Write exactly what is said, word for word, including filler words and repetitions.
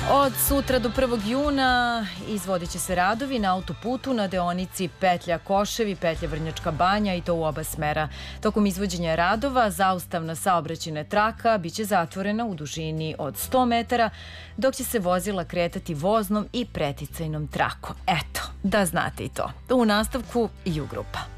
Od sutra do prvog juna izvodit će se radovi na autoputu na deonici Petlja Koševi, Petlja Vrnjačka Banja i to u oba smera. Tokom izvođenja radova zaustavna saobraćajna traka biće zatvorena u dužini od sto metara, dok će se vozila kretati voznom i preticajnom trakom. Eto, da znate i to. U nastavku i U grupa.